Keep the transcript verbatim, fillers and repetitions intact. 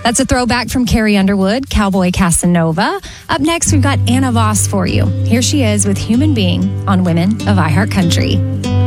That's a throwback from Carrie Underwood, Cowboy Casanova. Up next, we've got Anna Voss for you. Here she is with Human Being on Women of iHeart Country.